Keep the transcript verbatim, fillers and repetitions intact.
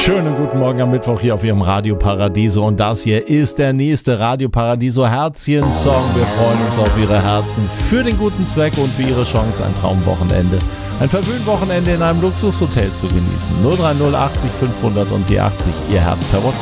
Schönen guten Morgen am Mittwoch hier auf Ihrem Radio Paradiso und das hier ist der nächste Radio Paradiso Herzchen-Song. Wir freuen uns auf Ihre Herzen für den guten Zweck und für Ihre Chance, ein Traumwochenende, ein Verwöhnwochenende in einem Luxushotel zu genießen. null drei null achtzig fünfhundert und die achtzig, Ihr Herz per WhatsApp.